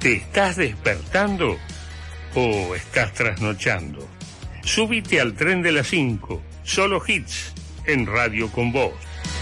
¿Te estás despertando o estás trasnochando? Súbite al tren de las 5, solo hits en Radio con Vos.